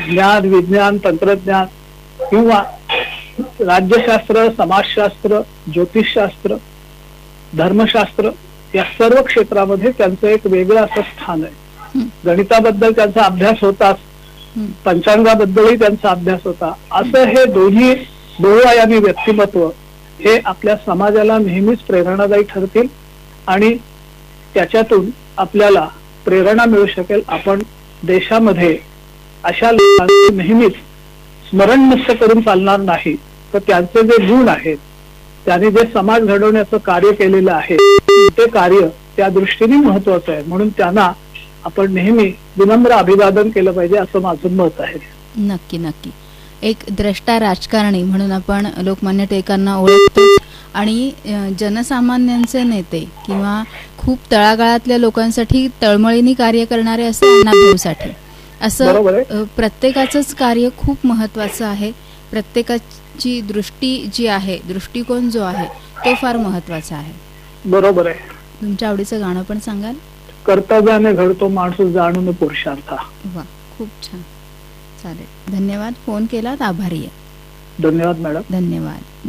ज्ञान, विज्ञान, तंत्रज्ञान किंवा राज्यशास्त्र, समाजशास्त्र, ज्योतिषशास्त्र, धर्मशास्त्र या सर्व क्षेत्रामध्ये त्यांचं एक वेगळं असं स्थान आहे. गणिताबद्दल त्यांचा अभ्यास होताच, पंचांगाबद्दलही त्यांचा अभ्यास होता. असं हे दोन्ही बहुआयामी व्यक्तिमत्व हे आपल्या समाजाला नेहमीच प्रेरणादायी ठरतील आणि त्याच्यातून आपल्याला प्रेरणा मिळू शकेल. आपण देशामध्ये अशा लोकांचे नेहमीच स्मरण नष्ट करून चालणार नाही, तर त्यांचे जे गुण आहेत, त्यांनी जे समाज घडवण्याचं कार्य केलेलं आहे ते कार्य त्या दृष्टीने महत्वाचं आहे. म्हणून त्यांना आपण नेहमी विनम्र अभिवादन केलं पाहिजे असं माझं मत आहे. नक्की नक्की. एक द्रष्टा राजकारणी म्हणून आपण लोकमान्य टिळकांना ओळखतो आणि जनसामान्यांचे नेते किंवा खूप तळागाळातल्या लोकांसाठी तळमळीने कार्य करणारे असे अण्णाभाऊ साठे. असं प्रत्येकाचंच कार्य खूप महत्वाचं आहे. प्रत्येकाची दृष्टी जी आहे, दृष्टिकोन जो आहे तो फार महत्वाचा आहे. बरोबर आहे. तुमच्या आवडीचं गाणं पण सांगाल? कर्तव्याने घडतो माणूस जाणून पुरुषार्थ. वा, खूप छान. चालेल, धन्यवाद. फोन केलात, आभारी आहे. धन्यवाद मॅडम. धन्यवाद.